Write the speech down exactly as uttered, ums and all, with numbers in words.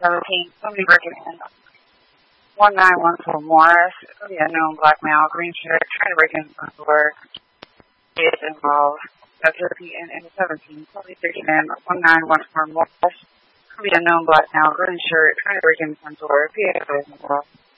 seventeen, somebody breaking in. one nine one four Morris, the unknown black male, green shirt, trying to break in front door. Is involved. That's repeating in seventeen, somebody breaking in. one nine one four Morris, the unknown black male, green shirt, trying to break in front door. P A is involved.